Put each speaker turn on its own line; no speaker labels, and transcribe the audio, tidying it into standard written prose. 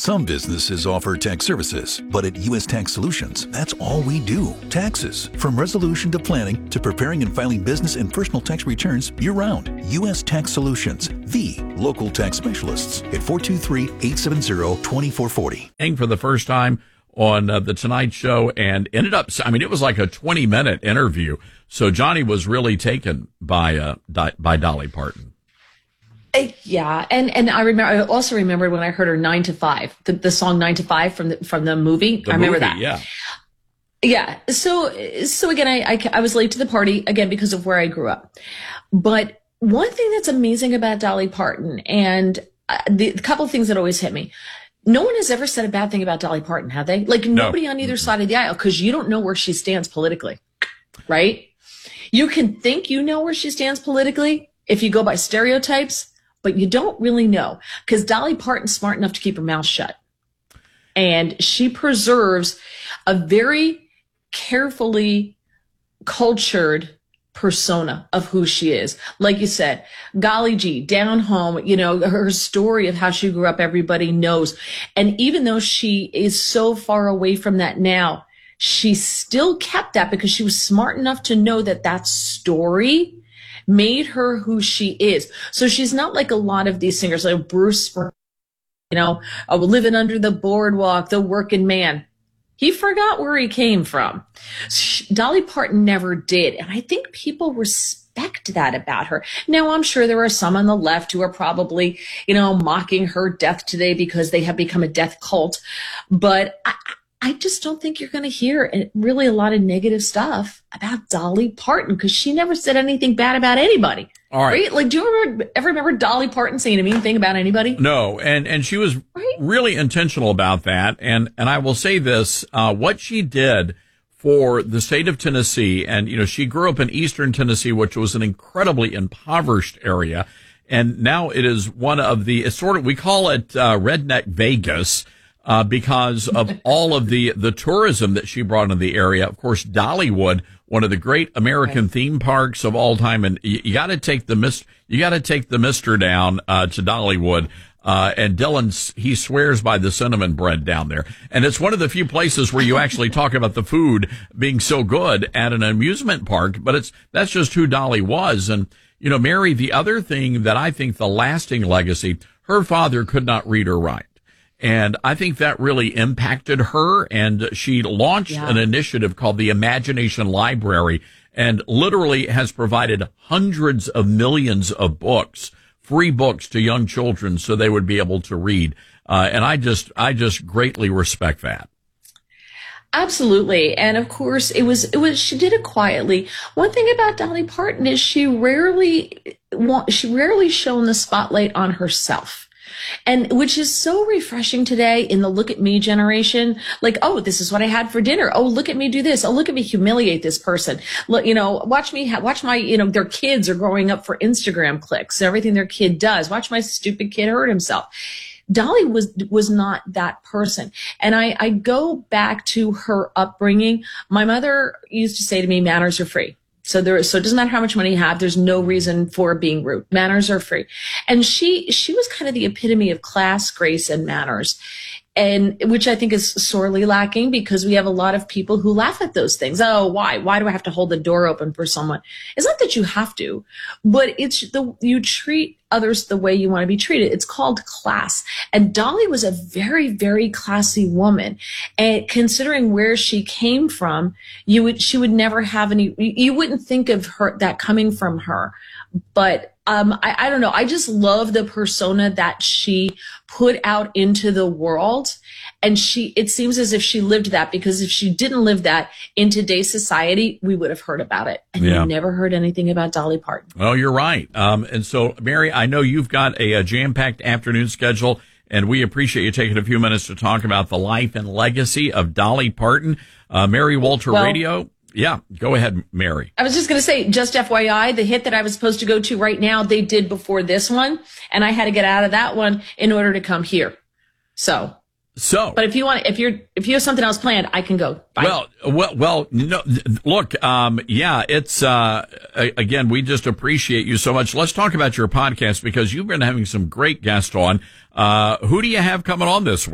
Some businesses offer tax services, but at U.S. Tax Solutions, that's all we do. Taxes. From resolution to planning to preparing and filing business and personal tax returns year-round. U.S. Tax Solutions, the local tax specialists at 423-870-2440.
For the first time on The Tonight Show and ended up, it was like a 20-minute interview. So Johnny was really taken by Dolly Parton.
Yeah, and I also remembered when I heard her 9 to 5, the song 9 to 5 from the movie. I remember that.
Yeah.
Yeah. So again, I was late to the party again because of where I grew up. But one thing that's amazing about Dolly Parton, and the couple of things that always hit me. No one has ever said a bad thing about Dolly Parton, have they? Like nobody on either side of the aisle, because you don't know where she stands politically, right? You can think you know where she stands politically if you go by stereotypes, but you don't really know, because Dolly Parton's smart enough to keep her mouth shut. And she preserves a very carefully cultured persona of who she is. Like you said, golly gee, down home, her story of how she grew up, everybody knows. And even though she is so far away from that now, she still kept that because she was smart enough to know that story made her who she is. So she's not like a lot of these singers, like Bruce Springsteen, living under the boardwalk, the working man. He forgot where he came from. Dolly Parton never did. And I think people respect that about her. Now, I'm sure there are some on the left who are probably, mocking her death today because they have become a death cult. But I just don't think you're going to hear really a lot of negative stuff about Dolly Parton, because she never said anything bad about anybody.
All right.
Like, do you ever remember Dolly Parton saying a mean thing about anybody?
No. And she was really intentional about that. And I will say this, what she did for the state of Tennessee, and, she grew up in eastern Tennessee, which was an incredibly impoverished area. And now it is one of we call it Redneck Vegas. Because of all of the tourism that she brought into the area. Of course, Dollywood, one of the great American theme parks of all time. And you got to take the Mister down, to Dollywood. And Dylan, he swears by the cinnamon bread down there. And it's one of the few places where you actually talk about the food being so good at an amusement park, but that's just who Dolly was. And, Mary, the other thing that I think the lasting legacy, her father could not read or write. And I think that really impacted her, and she launched an initiative called the Imagination Library, and literally has provided hundreds of millions of books, free books, to young children so they would be able to read. And I just greatly respect that.
Absolutely. And of course, she did it quietly. One thing about Dolly Parton is she rarely shone the spotlight on herself. And which is so refreshing today in the look at me generation. Like, oh, this is what I had for dinner. Oh, look at me do this. Oh, look at me humiliate this person. Look, watch my, their kids are growing up for Instagram clicks, everything their kid does. Watch my stupid kid hurt himself. Dolly was not that person. And I go back to her upbringing. My mother used to say to me, manners are free. So it doesn't matter how much money you have. There's no reason for being rude. Manners are free. And she was kind of the epitome of class, grace, and manners. And which I think is sorely lacking, because we have a lot of people who laugh at those things. Oh, why? Why do I have to hold the door open for someone? It's not that you have to, but you treat others the way you want to be treated. It's called class. And Dolly was a very, very classy woman. And considering where she came from, she would never have you wouldn't think of that coming from her. But I don't know. I just love the persona that she put out into the world. And it seems as if she lived that, because if she didn't live that in today's society, we would have heard about it. And we never heard anything about Dolly Parton.
Well, you're right. And so, Mary, I know you've got a jam-packed afternoon schedule, and we appreciate you taking a few minutes to talk about the life and legacy of Dolly Parton. Mary Walter Radio. Yeah, go ahead, Mary.
I was just going to say, just FYI, the hit that I was supposed to go to right now, they did before this one, and I had to get out of that one in order to come here. So, but if you have something else planned, I can go. Bye.
Well, no, look, it's, again, we just appreciate you so much. Let's talk about your podcast, because you've been having some great guests on. Who do you have coming on this week?